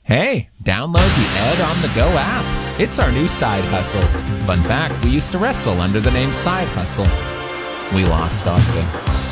Hey, download the Ed on the Go app. It's our new side hustle. Fun fact, we used to wrestle under the name Side Hustle. We lost, dog.